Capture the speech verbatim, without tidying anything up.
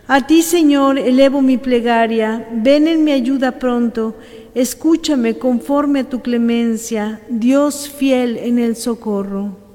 A ti, Señor, elevo mi plegaria, ven en mi ayuda pronto, escúchame conforme a tu clemencia, Dios fiel en el socorro.